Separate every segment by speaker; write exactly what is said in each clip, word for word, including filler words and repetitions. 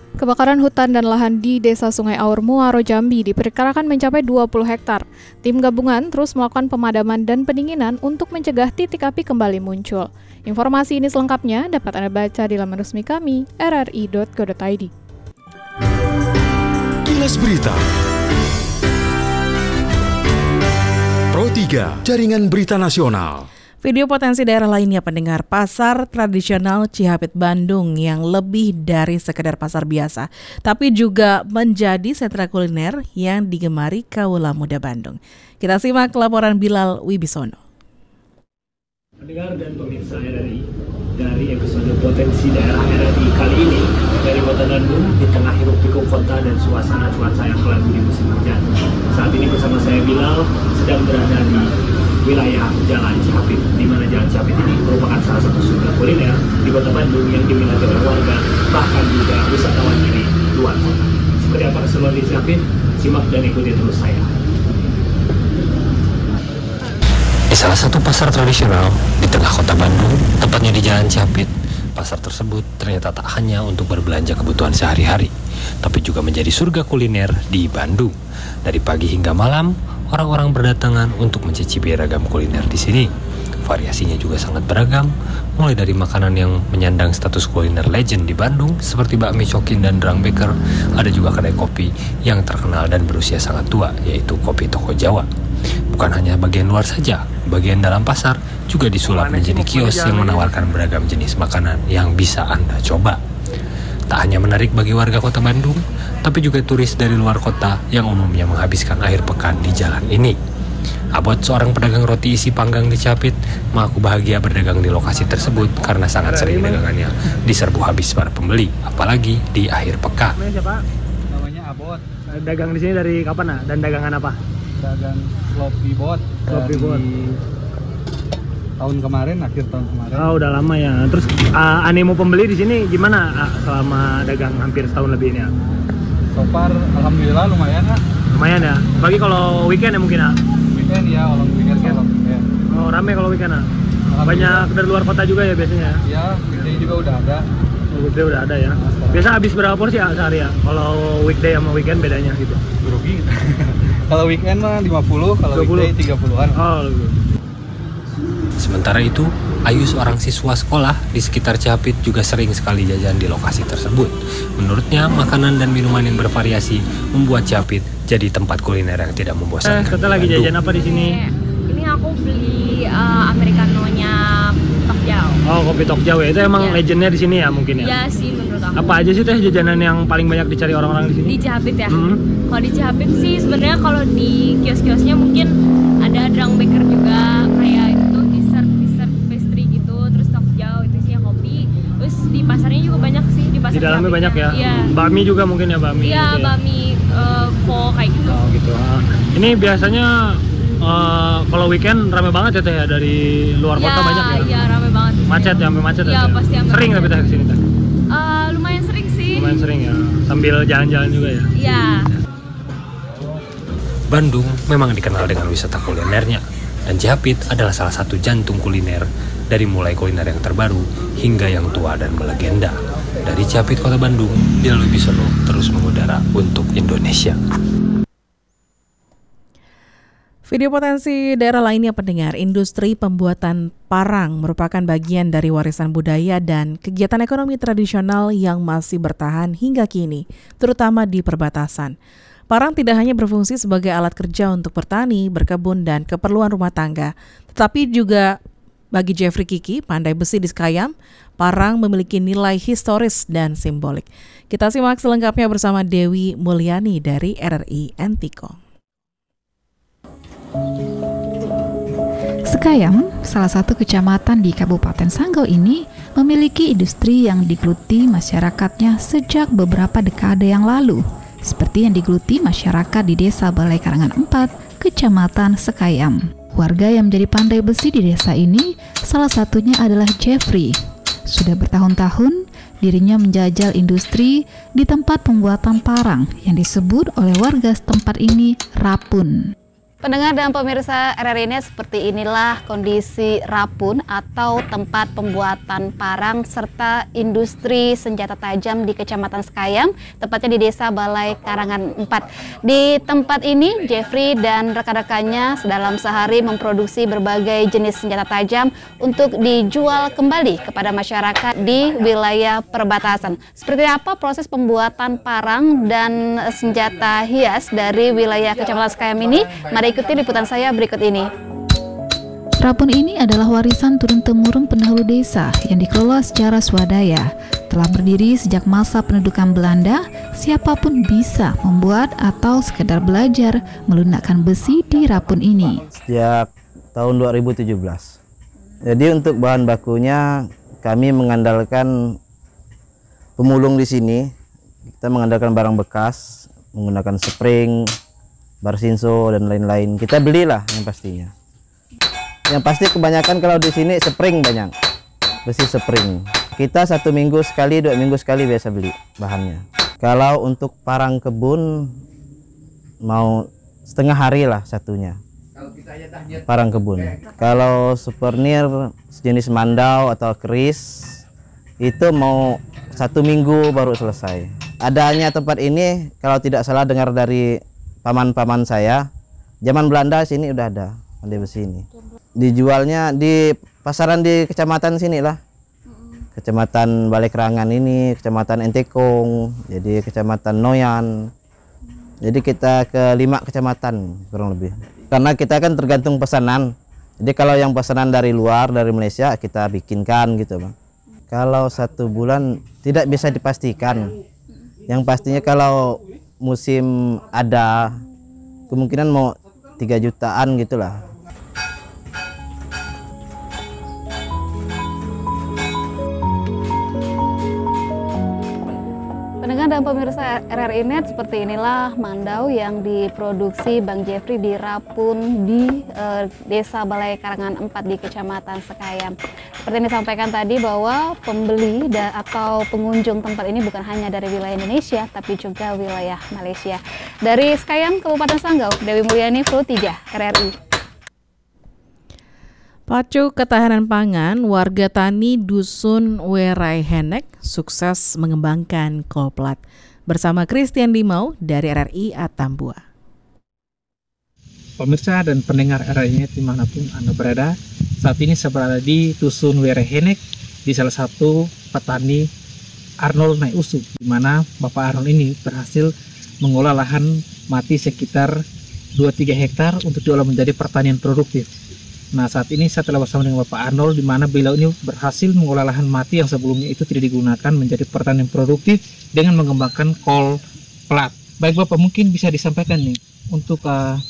Speaker 1: Kebakaran hutan dan lahan di Desa Sungai Aur, Muaro, Jambi diperkirakan mencapai dua puluh hektar. Tim gabungan terus melakukan pemadaman dan pendinginan untuk mencegah titik api kembali muncul. Informasi ini selengkapnya dapat Anda baca di laman resmi kami, r r i dot co dot i d.
Speaker 2: Kilas Berita Pro tiga, Jaringan Berita Nasional.
Speaker 3: Video potensi daerah lainnya pendengar, pasar tradisional Cihapit Bandung yang lebih dari sekedar pasar biasa, tapi juga menjadi sentra kuliner yang digemari kaula muda Bandung. Kita simak laporan Bilal Wibisono.
Speaker 4: Pendengar dan pemirsa R R I, dari episode potensi daerah R R I kali ini, dari kota Bandung di tengah hiruk-pikuk kota dan suasana cuaca yang gelap di musim hujan. Saat ini bersama saya Bilal sedang berada di wilayah Jalan Cihapit, di mana Jalan Cihapit ini merupakan salah satu surga kuliner di kota Bandung yang diminati oleh warga, bahkan juga wisatawan dari luar kota. Seperti apa keseruan di Cihapit? Simak dan ikuti terus saya.
Speaker 5: Di salah satu pasar tradisional di tengah kota Bandung, tepatnya di Jalan Cihapit, pasar tersebut ternyata tak hanya untuk berbelanja kebutuhan sehari-hari, tapi juga menjadi surga kuliner di Bandung. Dari pagi hingga malam, orang-orang berdatangan untuk mencicipi ragam kuliner di sini. Variasinya juga sangat beragam, mulai dari makanan yang menyandang status kuliner legend di Bandung seperti bakmi cokin dan Drang Baker. Ada juga kedai kopi yang terkenal dan berusia sangat tua, yaitu Kopi Toko Jawa. Bukan hanya bagian luar saja, bagian dalam pasar juga disulap menjadi kios yang menawarkan beragam jenis makanan yang bisa Anda coba. Tak hanya menarik bagi warga kota Bandung, tapi juga turis dari luar kota yang umumnya menghabiskan akhir pekan di jalan ini. Abot, seorang pedagang roti isi panggang di Cihapit, mengaku bahagia berdagang di lokasi tersebut karena sangat sering dagangannya diserbu habis para pembeli, apalagi di akhir pekan.
Speaker 4: Namanya siapa?
Speaker 6: Namanya Abot.
Speaker 4: Dagang di sini dari kapan, nah? Dan dagangan apa?
Speaker 6: Dagang sloppy bot.
Speaker 4: Sloppy
Speaker 6: dari
Speaker 4: bot.
Speaker 6: Tahun kemarin, akhir tahun kemarin.
Speaker 4: Oh, udah lama ya. Terus uh, animo pembeli di sini gimana uh, selama dagang hampir setahun lebih ini ya?
Speaker 6: So far, alhamdulillah lumayan ya.
Speaker 4: Lumayan ya. Bagi kalau weekend ya mungkin ya.
Speaker 6: Weekend ya, kalau weekend kalau weekend.
Speaker 4: Oh, rame kalau weekend ya. Banyak dari luar kota juga ya biasanya.
Speaker 6: Ya, weekday juga udah ada.
Speaker 4: Oh, weekday udah ada ya. Biasa habis berapa porsi ya sehari ya? Kalau weekday sama weekend bedanya gitu.
Speaker 6: Rugi. Kalau weekend mah lima puluh, kalau weekday tiga puluhan.
Speaker 4: Oh,
Speaker 5: Sementara itu, Ayu, seorang siswa sekolah di sekitar Cihapit, juga sering sekali jajan di lokasi tersebut. Menurutnya, makanan dan minuman yang bervariasi membuat Cihapit jadi tempat kuliner yang tidak membosankan.
Speaker 4: Eh, kita lagi jajan apa di sini?
Speaker 7: Ini aku beli uh, americanonya Tokjau.
Speaker 4: Oh, kopi Tokjau ya. Itu emang
Speaker 7: ya.
Speaker 4: Legendnya di sini ya mungkin ya?
Speaker 7: Iya sih menurut aku.
Speaker 4: Apa aja sih teh jajanan yang paling banyak dicari orang-orang di sini?
Speaker 7: Di Cihapit ya?
Speaker 4: Hmm.
Speaker 7: Kalau di Cihapit sih sebenarnya kalau di kios-kiosnya mungkin ada Drang Baker juga, kayak itu dessert dessert pastry gitu, terus Tokjau itu isinya kopi. Terus di pasarnya juga banyak sih, di pasar
Speaker 4: Di dalamnya banyak ya?
Speaker 7: Iya.
Speaker 4: Bakmi juga mungkin ya, bakmi.
Speaker 7: Iya,
Speaker 4: gitu ya?
Speaker 7: bakmi uh, pho kayak gitu.
Speaker 4: Oh gitu. Ah. Ini biasanya uh, kalau weekend rame banget ya teh ya, dari luar
Speaker 7: Ya,
Speaker 4: kota banyak ya?
Speaker 7: iya rame banget.
Speaker 4: Macet ya, sampai macet
Speaker 7: Iya,
Speaker 4: ya? Teh?
Speaker 7: pasti sampai
Speaker 4: Sering
Speaker 7: macet.
Speaker 4: tapi teh kesini teh?
Speaker 7: Uh, lumayan sering sih.
Speaker 4: Lumayan sering ya, sambil jalan-jalan juga ya?
Speaker 7: Iya.
Speaker 5: Bandung memang dikenal dengan wisata kulinernya, dan Cihapit adalah salah satu jantung kuliner, dari mulai kuliner yang terbaru hingga yang tua dan melegenda. Dari Cihapit, Kota Bandung, Bilal Wibisono terus mengudara untuk Indonesia.
Speaker 3: Video potensi daerah lainnya pendengar, industri pembuatan parang merupakan bagian dari warisan budaya dan kegiatan ekonomi tradisional yang masih bertahan hingga kini, terutama di perbatasan. Parang tidak hanya berfungsi sebagai alat kerja untuk bertani, berkebun, dan keperluan rumah tangga, tetapi juga bagi Jeffrey Kiki, pandai besi di Sekayam, parang memiliki nilai historis dan simbolik. Kita simak selengkapnya bersama Dewi Mulyani dari R R I Entiko.
Speaker 8: Sekayam, salah satu kecamatan di Kabupaten Sanggau ini, memiliki industri yang digeluti masyarakatnya sejak beberapa dekade yang lalu, seperti yang digeluti masyarakat di Desa Balai Karangan empat, Kecamatan Sekayam. Warga yang menjadi pandai besi di desa ini, salah satunya adalah Jeffrey. Sudah bertahun-tahun, dirinya menjajal industri di tempat pembuatan parang yang disebut oleh warga setempat ini Rapun.
Speaker 9: Pendengar dan pemirsa R R I Net, seperti inilah kondisi Rapun atau tempat pembuatan parang serta industri senjata tajam di Kecamatan Sekayam, tepatnya di Desa Balai Karangan empat. Di tempat ini, Jeffrey dan rekan-rekannya dalam sehari memproduksi berbagai jenis senjata tajam untuk dijual kembali kepada masyarakat di wilayah perbatasan. Seperti apa proses pembuatan parang dan senjata hias dari wilayah Kecamatan Sekayam ini? Mari ikuti liputan saya berikut ini.
Speaker 8: Rapun ini adalah warisan turun-temurun pendahulu desa yang dikelola secara swadaya. Telah berdiri sejak masa pendudukan Belanda, siapapun bisa membuat atau sekedar belajar melunakkan besi di Rapun ini.
Speaker 10: Sejak tahun dua ribu tujuh belas. Jadi untuk bahan bakunya kami mengandalkan pemulung di sini. Kita mengandalkan barang bekas, menggunakan spring, barsinso dan lain-lain. Kita belilah yang pastinya. Yang pasti kebanyakan kalau di sini spring banyak, besi spring. Kita satu minggu sekali, dua minggu sekali biasa beli bahannya. Kalau untuk parang kebun mau setengah hari lah satunya. Parang kebun. Kalau souvenir sejenis mandau atau keris itu mau satu minggu baru selesai. Adanya tempat ini kalau tidak salah dengar dari paman-paman saya, zaman Belanda sini udah ada pandai besi ini. Dijualnya di pasaran di kecamatan sini lah. Kecamatan Balai Karangan ini, kecamatan Entekong, jadi kecamatan Noyan. Jadi kita ke lima kecamatan kurang lebih. Karena kita kan tergantung pesanan. Jadi kalau yang pesanan dari luar, dari Malaysia kita bikinkan gitu, Bang. Kalau satu bulan tidak bisa dipastikan. Yang pastinya kalau musim ada kemungkinan mau tiga jutaan gitulah.
Speaker 9: Pendengar dan pemirsa R R I Net, seperti inilah mandau yang diproduksi Bang Jeffrey di Rapun di eh, Desa Balai Karangan empat di Kecamatan Sekayam. Seperti yang disampaikan tadi bahwa pembeli da, atau pengunjung tempat ini bukan hanya dari wilayah Indonesia tapi juga wilayah Malaysia. Dari Sekayam, Kabupaten Sanggau, Dewi Mulyani, Pro tiga R R I.
Speaker 3: Pacu ketahanan pangan, warga tani Dusun Werai Henek sukses mengembangkan kolplat. Bersama Christian Limau dari R R I Atambua.
Speaker 11: Pemirsa dan pendengar R R I Net dimanapun Anda berada, saat ini saya berada di Dusun Werai Henek di salah satu petani Arnold Naiusu, di mana Bapak Arnold ini berhasil mengolah lahan mati sekitar dua sampai tiga hektar untuk diolah menjadi pertanian produktif. Nah, saat ini saya telah bersama dengan Bapak Arnold, di mana beliau ini berhasil mengolah lahan mati yang sebelumnya itu tidak digunakan menjadi pertanian produktif dengan mengembangkan kol plat. Baik Bapak, mungkin bisa disampaikan nih untuk uh,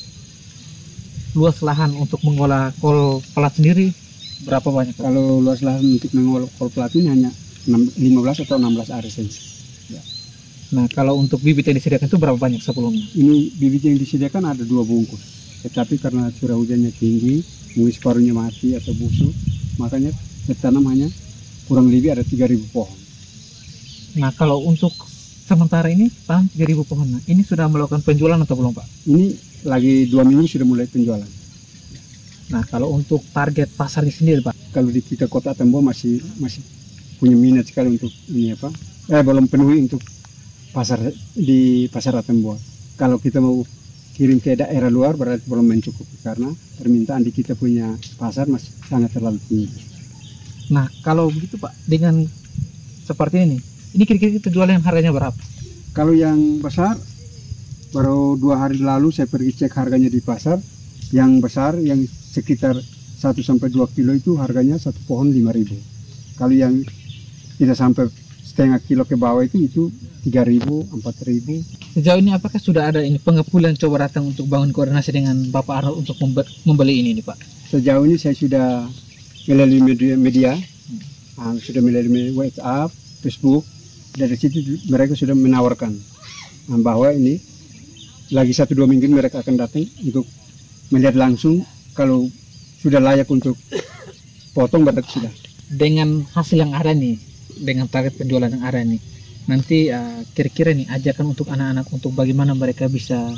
Speaker 11: luas lahan untuk mengolah kol plat sendiri berapa banyak?
Speaker 12: Kalau luas lahan untuk mengolah kol plat ini hanya lima belas atau enam belas ari saja. Ya.
Speaker 11: Nah, kalau untuk bibit yang disediakan itu berapa banyak sebelumnya?
Speaker 12: Ini bibit yang disediakan ada dua bungkus, tetapi karena curah hujannya tinggi, mungkin separuhnya mati atau busuk, makanya tertanam hanya kurang lebih ada tiga ribu pohon.
Speaker 11: Nah, kalau untuk sementara ini tanam tiga ribu pohon, nah, ini sudah melakukan penjualan atau belum Pak?
Speaker 12: Ini lagi dua minggu sudah mulai penjualan.
Speaker 11: Nah, kalau untuk target pasarnya sendiri Pak?
Speaker 12: Kalau di kita kota Atambua masih masih punya minat sekali untuk ini apa? Eh belum penuhi untuk pasar di pasar Atambua. Kalau kita mau kirim ke daerah luar berarti belum mencukupi karena permintaan di kita punya pasar masih sangat terlalu tinggi.
Speaker 11: Nah, kalau begitu Pak, dengan seperti ini, ini kira-kira kita jual yang harganya berapa?
Speaker 12: Kalau yang besar, baru dua hari lalu saya pergi cek harganya di pasar. Yang besar, yang sekitar satu sampai dua kilo itu harganya satu pohon lima ribu. Kalau yang tidak sampai setengah kilo ke bawah itu itu tiga ribu, empat ribu.
Speaker 11: Sejauh ini apakah sudah ada ini pengepul yang coba datang untuk bangun koordinasi dengan Bapak Arnold untuk membeli ini nih Pak?
Speaker 12: Sejauh ini saya sudah melalui media, media hmm. sudah melalui WhatsApp, Facebook. Dari situ mereka sudah menawarkan bahwa ini lagi satu dua minggu mereka akan datang untuk melihat langsung kalau sudah layak untuk potong berarti sudah.
Speaker 11: Dengan hasil yang ada nih, dengan target penjualan yang ada nih, nanti uh, kira-kira nih ajakan untuk anak-anak untuk bagaimana mereka bisa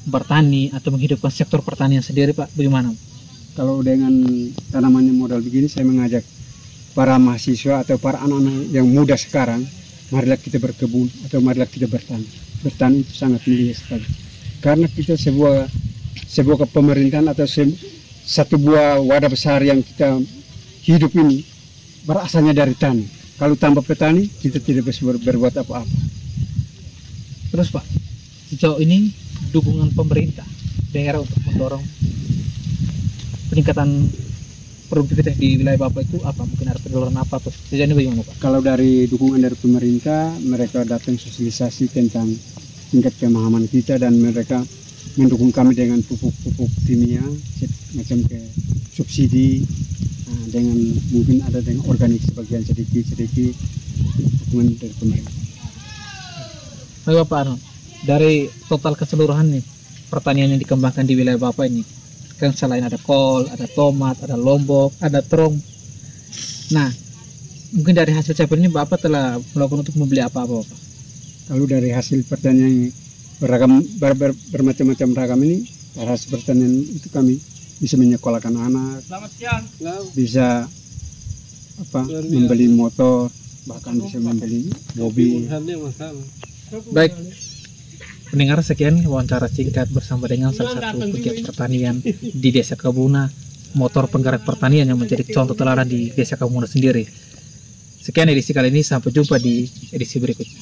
Speaker 11: bertani atau menghidupkan sektor pertanian sendiri, Pak? Bagaimana?
Speaker 12: Kalau dengan tanamannya modal begini, saya mengajak para mahasiswa atau para anak-anak yang muda sekarang, marilah kita berkebun atau marilah kita bertani. Bertani itu sangat mulia sekali. Karena kita sebuah sebuah pemerintahan atau se, satu buah wadah besar yang kita hidup ini berasalnya dari tani. Kalau tanpa petani, kita tidak bisa ber, berbuat apa-apa.
Speaker 11: Terus Pak, sejauh ini dukungan pemerintah daerah untuk mendorong peningkatan produktivitas di wilayah Bapak itu apa? Mungkin ada pendorongan apa tuh? Sejauh ini bagaimana Pak?
Speaker 12: Kalau dari dukungan dari pemerintah, mereka datang sosialisasi tentang tingkat pemahaman kita dan mereka mendukung kami dengan pupuk-pupuk kimia, macam ke subsidi, nah, dengan mungkin ada dengan organik sebagian sedikit-sedikit dukungan dari pemerintah.
Speaker 11: Baik Bapak Arno, dari total keseluruhan nih pertanian yang dikembangkan di wilayah Bapak ini, kan selain ada kol, ada tomat, ada lombok, ada terong. Nah, mungkin dari hasil capaian ini Bapak telah melakukan untuk membeli apa-apa Bapak?
Speaker 12: Kalau dari hasil pertanian yang beragam, ber, ber, bermacam-macam ragam ini, dari hasil pertanian itu kami bisa menyekolahkan anak, bisa apa membeli motor, bahkan bisa membeli mobil.
Speaker 11: Baik, pendengar, sekian wawancara singkat bersama dengan salah satu pegiat pertanian di Desa Kabuna, motor penggerak pertanian yang menjadi contoh teladan di Desa Kabuna sendiri. Sekian edisi kali ini, sampai jumpa di edisi berikutnya.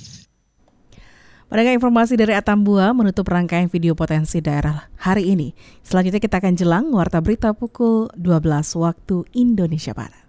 Speaker 3: Pada informasi dari Atambua menutup rangkaian video potensi daerah hari ini. Selanjutnya kita akan jelang warta berita pukul dua belas waktu Indonesia Barat.